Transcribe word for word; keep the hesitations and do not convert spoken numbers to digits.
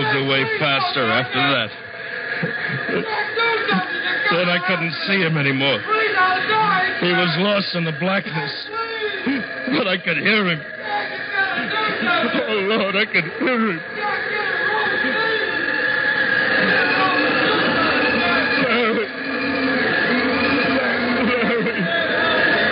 melted away faster after that. Then I couldn't see him anymore. He was lost in the blackness. But I could hear him. Oh, Lord, I could hear him.